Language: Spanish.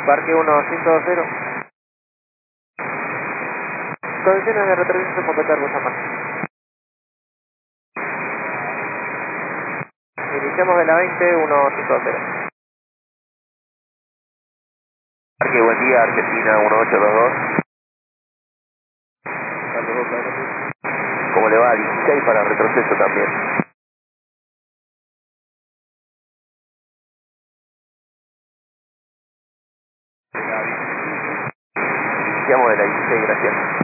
Parque 150. Condiciones de retroceso en Montecarlo, San Martín. Iniciamos de la 20, 150. Parque, buen día, Argentina 1822. ¿Cómo le va? 16 para retroceso también. Iniciamos de la 16, gracias.